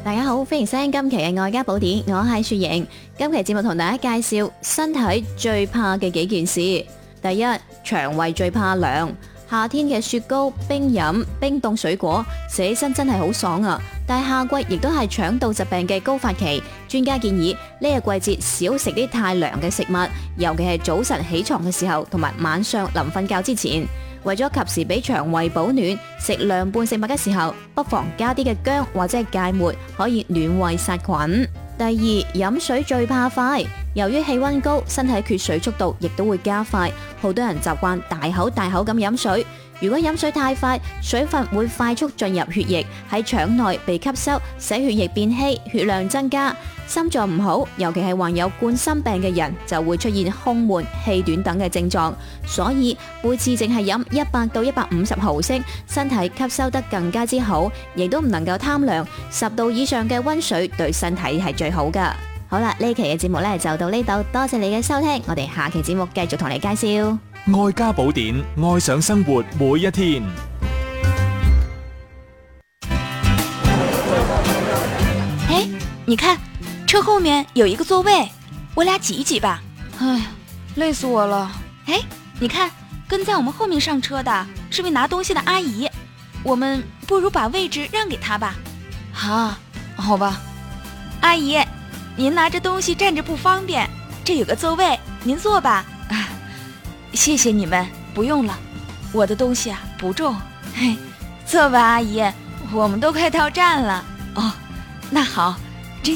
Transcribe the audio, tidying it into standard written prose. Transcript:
大家好，歡迎收聽今期嘅愛家寶典，我係雪瑩。今期節目同大家介紹身體最怕嘅幾件事。第一，腸胃最怕涼。夏天嘅雪糕、冰飲、冰凍水果，食起身真係好爽啊！但係夏季亦都係腸道疾病嘅高發期，專家建議呢個季節少食啲太涼嘅食物，尤其係早晨起床嘅時候，同埋晚上臨瞓覺之前。為咗及時俾腸胃保暖，食涼拌食物嘅時候，不妨加啲嘅薑或者係芥末，可以暖胃殺菌。第二，飲水最怕快。由於氣溫高，身體缺水速度亦都會加快，好多人習慣大口大口咁飲水。如果飲水太快，水分會快速進入血液，喺腸內被吸收，使血液變稀，血量增加。心臟唔好，尤其係患有冠心病嘅人，就會出現胸悶、氣短等嘅症狀。所以每次淨係飲100到150毫升，身體吸收得更加之好，亦都唔能夠貪涼。10度以上嘅溫水對身體係最好噶。好啦，呢期嘅節目呢就到呢度，多謝你嘅收聽，我哋下期節目繼續同你介紹愛家寶典，愛上生活每一天。 哎，你看，車後面有一個座位，我倆擠一擠吧。 哎，累死我了。 哎，你看，跟在我們後面上車的是位拿東西的阿姨，我們不如把位置讓給她吧。 啊，好吧。 阿姨，您拿着東西站着不方便，這有個座位，您坐吧。 啊，謝謝你們，不用了，我的東西啊不重。 嘿，坐吧，阿姨，我們都快到站了。 哦，那好。